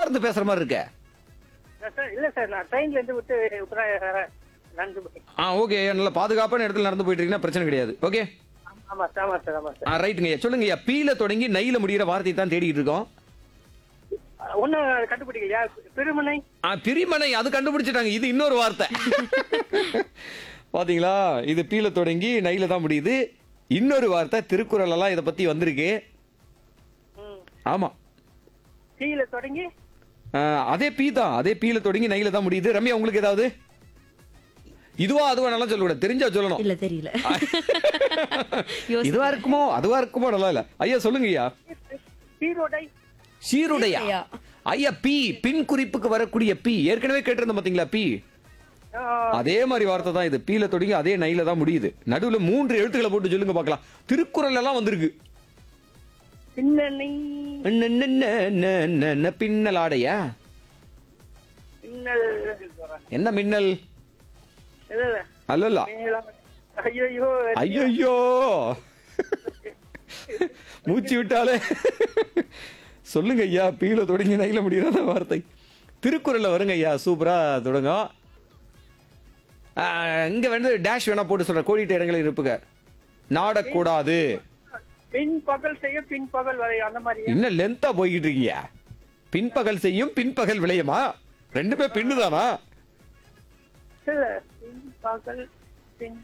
உட்கார்ந்து பேசுற மாதிரி இருக்க. சார் இல்ல சார் நான் ட்ரெயின்ல இருந்து விட்டு நடந்து போய் ஓகே, நல்ல பாதுகாப்பான இடத்துல நடந்து போயிட்டு இருக்கீங்கன்னா பிரச்சனை கிடையாது. ஓகே, ஆமா சார் ஆமா சார் ஆமா சார் ரைட்டுங்கய்யா. சொல்லுங்கய்யா, பீல தொடங்கி நைல முடிகிற வார்த்தையை தான் தேடிட்டு இருக்கோம். ஒன்னும் கண்டுபிடிக்கலையா? பிரிமனை. பிரிமனை, அது கண்டுபிடிச்சிட்டாங்க. இது இன்னொரு வார்த்தை. பாத்தீங்களா, இது பீல தொடங்கி நைல தான் முடியுது. இன்னொரு வார்த்தை திருக்குறள் எல்லாம் இத பத்தி வந்திருக்கு. ஆமா, கீழே தொடங்கி அதே பீ தான், அதே பீல தொடங்கி நைல தான் முடியுது. ரம்யா, உங்களுக்கு ஏதாவது இதுவா அதுவா நல்லா சொல்லக்கூடாது, தெரிஞ்சா சொல்லணும். இல்ல தெரியல. இதுவா இருக்குமோ அதுவா இருக்குமோ நல்லா இல்ல. ஐயா சொல்லுங்க ஐயா. சீரோடை. சீருடையா? ஐயா, பி பின் குறிப்புக்கு வரக்கூடிய பி ஏற்கனவே கேட்டிருந்தோம் பாத்தீங்களா, பி அதே மாதிரி வார்த்தை தான் இது. பீல தொடங்கி அதே நைல தான் முடியுது. நடுவுல 3 எழுத்துக்களை போட்டு சொல்லுங்க பார்க்கலாம். திருக்குறள் எல்லாம் வந்திருக்கு. பின்னணி. பின்னல் ஆடையா? பின்னல். என்ன மின்னல்? இல்ல அல்ல. ஐயோ ஐயோ, மூச்சு விட்டாலே. சொல்லுங்க ஐயா, பீல தொடங்கி நைல முடியாத வார்த்தை திருக்குறள்ல வருங்க ஐயா. சூப்பரா தொடங்கும். இங்க வந்து டேஷ் வேணா போட்டு சொல்ற, கோடிட்ட இடங்களில் இருப்புங்க. நாடக்கூடாது. பின்பகல் செய்ய பின்பகல் வரை அந்த மாதிரி. இன்னும் லென்த்தா போய்கிட்டு இருக்கீங்க. பின்பகல் செய்யும் பின்பகல் விளையுமா? ரெண்டுமே பின்னுதானா? இல்ல பின்பகல் பின்.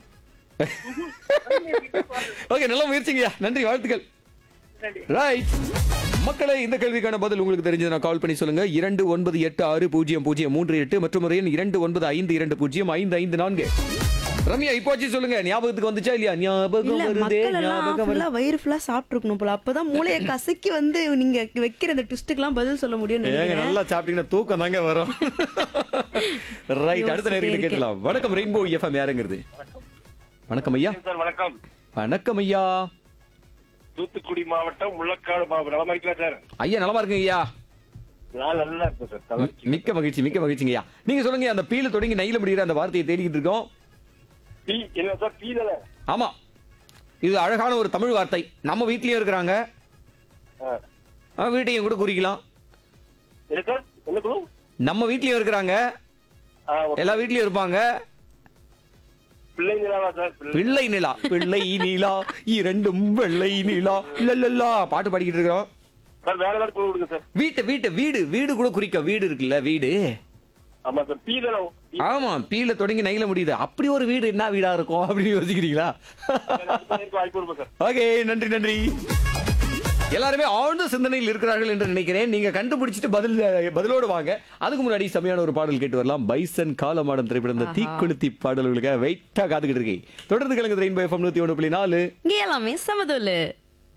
ஓகே, நல்ல முயற்சிங்கய்யா. நன்றி, வாழ்த்துக்கள். ரைட் மக்களே, இந்த கேள்விக்கான பதில் உங்களுக்கு தெரிஞ்சதுன்னா கால் பண்ணி சொல்லுங்க. 29860038 மற்றும் ஒரு எண் 2952205554. ரம்யா, இப்போச்சு சொல்லுங்க. ஞாபகத்துக்கு வந்துச்சா இல்லையா? ஞாபகம் வருதே, ஞாபகம் வருது. வயிறு ஃபுல்லா சாப்பிட்டுருக்கணும் போல, அப்பதான் மூளையை கசக்கி வந்து நீங்க வைக்கிற அந்த ட்விஸ்டுக்கெல்லாம் பதில் சொல்ல முடியும். ஏங்க, நல்லா சாப்பிட்டீங்கன்னா தூக்கம் தாங்க வரும். ரைட், அடுத்த நேரம் கேட்கலாம். வணக்கம் ரெயின்போ எஃப்எம், யாருங்கிறது? வணக்கம் ஐயா. சார் வணக்கம். வணக்கம் ஐயா. தூத்துக்குடி மாவட்டம் முள்ளக்காடு மாவட்டம். நலமா இருக்கீங்களா சார்? ஐயா நலமா இருக்குங்க ஐயா. நான் நல்லா இருக்கேன் சார். மிக்க மகிழ்ச்சி, மிக்க மகிழ்ச்சிங்க ஐயா. நீங்க சொல்லுங்க, அந்த பீல தொடங்கி நைல முடிகிற அந்த வார்த்தையை தேடிக்கிட்டு இருக்கோம். பீ என்ன சார்? பீ தானே? ஆமா, இது அழகான ஒரு தமிழ் வார்த்தை. நம்ம வீட்லயும் இருக்கிறாங்க, வீட்டையும் கூட குறிக்கலாம். என்ன சார்? என்ன குழு? நம்ம வீட்லயும் இருக்கிறாங்க, எல்லா வீட்லயும் இருப்பாங்க. பிள்ளை நிலாவா சார்? பிள்ளை நிலா, பிள்ளை நிலா இரண்டும் வெள்ளை நிலா லல்லல்லா பாட்டு பாடிக்கிட்டு இருக்கிறோம். சார் வேற ஏதாவது குழு கொடுங்க சார். வீட்டு வீட்டு வீடு வீடு கூட குறிக்க. வீடு இருக்குல்ல, வீடு. ஆமா சார், பீ தானே? ஆமா, பீல தொடங்கி நைல முடியுது. அப்படி ஒரு வீடு என்ன வீடா இருக்கும் அப்படின்னு யோசிக்கிறீங்களா? வாய்ப்பு இருக்கும் சார். ஓகே, நன்றி நன்றி. எல்லாருமே ஆழ்ந்த சிந்தனையில் இருக்கிறார்கள் என்று நினைக்கிறேன். நீங்க கண்டுபிடிச்சிட்டு பதிலோடு வாங்க. அதுக்கு முன்னாடி செமையான ஒரு பாடல் கேட்டு வரலாம். பைசன் காலமாடன் திரைப்படம், இந்த தீக்குளுத்தி பாடல்களுக்கு வெயிட்டா காத்துக்கிட்டு இருக்கேன். தொடர்ந்து கலங்க ரெயின்போ எஃப்எம் 101.4. இங்க எல்லாமே சமதோலு.